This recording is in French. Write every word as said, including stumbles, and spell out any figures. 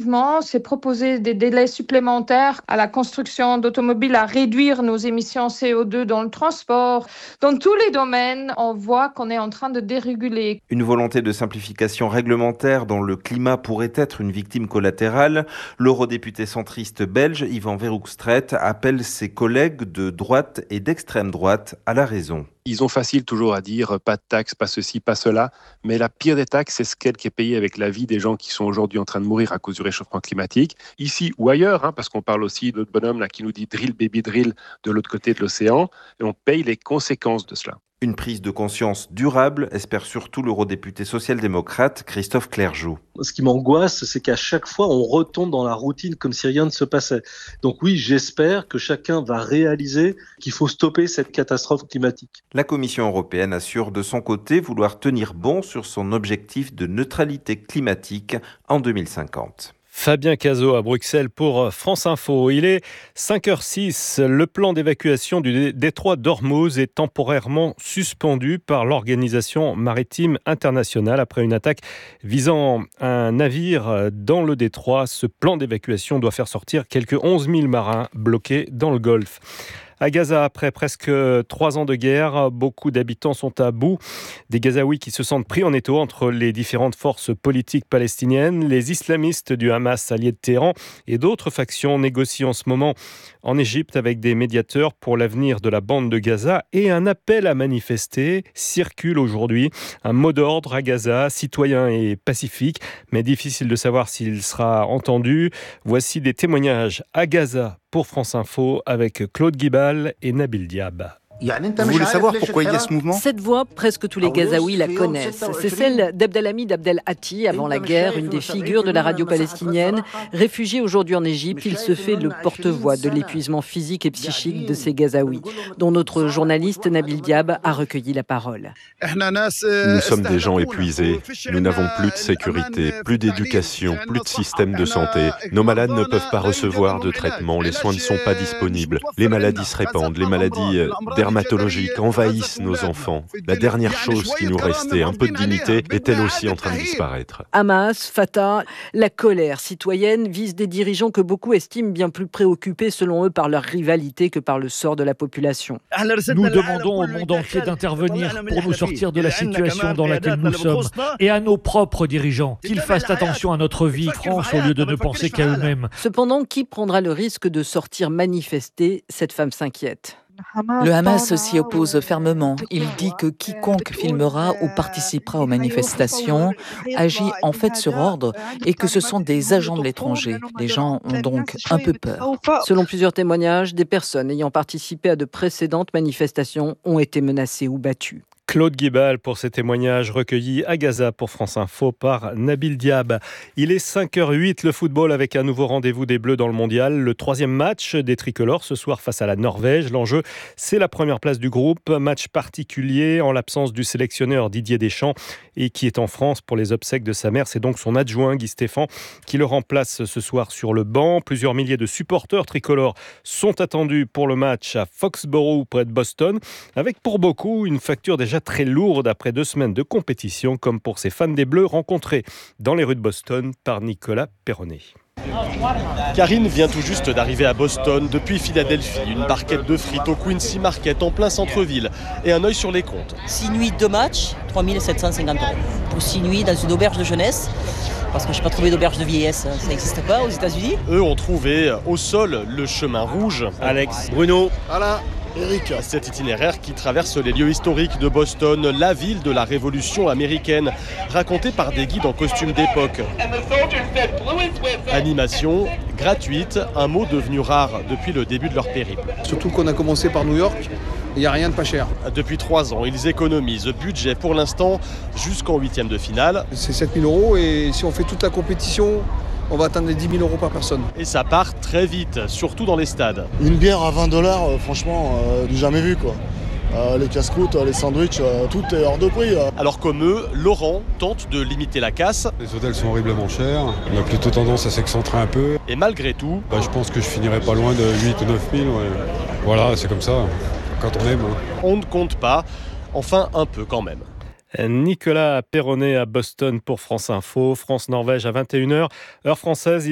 effectivement, c'est proposer des délais supplémentaires à la construction d'automobiles, à réduire nos émissions C O deux dans le transport. Dans tous les domaines, on voit qu'on est en train de déréguler. Une volonté de simplification réglementaire dont le climat pourrait être une victime collatérale. L'eurodéputé centriste belge Yvan Verhofstadt appelle ses collègues de droite et d'extrême droite à la raison. Ils ont facile toujours à dire pas de taxes, pas ceci, pas cela, mais la pire des taxes, c'est celle qui est payée avec la vie des gens qui sont aujourd'hui en train de mourir à cause du réchauffement climatique, ici ou ailleurs, hein, parce qu'on parle aussi de notre bonhomme là, qui nous dit drill baby drill de l'autre côté de l'océan, et on paye les conséquences de cela. Une prise de conscience durable, espère surtout l'eurodéputé social-démocrate Christophe Clergeau. Ce qui m'angoisse, c'est qu'à chaque fois, on retombe dans la routine comme si rien ne se passait. Donc oui, j'espère que chacun va réaliser qu'il faut stopper cette catastrophe climatique. La Commission européenne assure de son côté vouloir tenir bon sur son objectif de neutralité climatique en deux mille cinquante. Fabien Cazot à Bruxelles pour France Info. Il est cinq heures six. Le plan d'évacuation du détroit d'Ormuz est temporairement suspendu par l'Organisation maritime internationale après une attaque visant un navire dans le détroit. Ce plan d'évacuation doit faire sortir quelques onze mille marins bloqués dans le Golfe. À Gaza, après presque trois ans de guerre, beaucoup d'habitants sont à bout. Des Gazaouis qui se sentent pris en étau entre les différentes forces politiques palestiniennes. Les islamistes du Hamas alliés de Téhéran et d'autres factions négocient en ce moment en Égypte avec des médiateurs pour l'avenir de la bande de Gaza. Et un appel à manifester circule aujourd'hui. Un mot d'ordre à Gaza, citoyen et pacifique, mais difficile de savoir s'il sera entendu. Voici des témoignages à Gaza pour France Info avec Claude Guibal et Nabil Diab. Vous voulez savoir pourquoi il y a ce mouvement ? Cette voix, presque tous les Gazaouis la connaissent. C'est celle d'Abdelhamid Abdel Hatti, avant la guerre, une des figures de la radio palestinienne. Réfugié aujourd'hui en Égypte, il se fait le porte-voix de l'épuisement physique et psychique de ces Gazaouis, dont notre journaliste Nabil Diab a recueilli la parole. Nous sommes des gens épuisés. Nous n'avons plus de sécurité, plus d'éducation, plus de système de santé. Nos malades ne peuvent pas recevoir de traitement, les soins ne sont pas disponibles. Les maladies se répandent, les maladies dermatologiques envahissent nos enfants. La dernière chose qui nous restait, un peu de dignité, est elle aussi en train de disparaître. Hamas, Fatah, la colère citoyenne vise des dirigeants que beaucoup estiment bien plus préoccupés selon eux par leur rivalité que par le sort de la population. Nous demandons au monde entier d'intervenir pour nous sortir de la situation dans laquelle nous sommes et à nos propres dirigeants qu'ils fassent attention à notre vie France au lieu de ne penser qu'à eux-mêmes. Cependant, qui prendra le risque de sortir manifester ? Cette femme s'inquiète. Le Hamas s'y oppose fermement. Il dit que quiconque filmera ou participera aux manifestations agit en fait sur ordre et que ce sont des agents de l'étranger. Les gens ont donc un peu peur. Selon plusieurs témoignages, des personnes ayant participé à de précédentes manifestations ont été menacées ou battues. Claude Guibal pour ces témoignages recueillis à Gaza pour France Info par Nabil Diab. Il est cinq heures huit, le football avec un nouveau rendez-vous des Bleus dans le mondial. Le troisième match des tricolores ce soir face à la Norvège. L'enjeu, c'est la première place du groupe. Match particulier en l'absence du sélectionneur Didier Deschamps et qui est en France pour les obsèques de sa mère. C'est donc son adjoint Guy Stéphane qui le remplace ce soir sur le banc. Plusieurs milliers de supporters tricolores sont attendus pour le match à Foxborough près de Boston avec pour beaucoup une facture déjà très lourde après deux semaines de compétition, comme pour ces fans des Bleus rencontrés dans les rues de Boston par Nicolas Perronnet. Karine vient tout juste d'arriver à Boston depuis Philadelphie. Une barquette de frites au Quincy Market en plein centre-ville et un œil sur les comptes. six nuits, deux matchs, trois mille sept cent cinquante euros. Pour six nuits dans une auberge de jeunesse, parce que je n'ai pas trouvé d'auberge de vieillesse, ça n'existe pas aux États-Unis. Eux ont trouvé au sol le chemin rouge. Alex, Bruno, voilà. Eric. Cet itinéraire qui traverse les lieux historiques de Boston, la ville de la Révolution américaine, raconté par des guides en costume d'époque. Animation gratuite, un mot devenu rare depuis le début de leur périple. Surtout qu'on a commencé par New York, il n'y a rien de pas cher. Depuis trois ans, ils économisent. Budget pour l'instant jusqu'en huitième de finale. C'est sept mille euros et si on fait toute la compétition, on va atteindre les dix mille euros par personne. Et ça part très vite, surtout dans les stades. Une bière à vingt dollars, euh, franchement, euh, du jamais vu quoi. Euh, les casse-croûtes, les sandwichs, euh, tout est hors de prix. Euh. Alors comme eux, Laurent tente de limiter la casse. Les hôtels sont horriblement chers, on a plutôt tendance à s'excentrer un peu. Et malgré tout... Bah, je pense que je finirai pas loin de huit ou neuf mille. Ouais. Voilà, c'est comme ça, quand on aime. Hein. On ne compte pas, enfin un peu quand même. Nicolas Perronnet à Boston pour France Info. France-Norvège à vingt et une heures, heure française.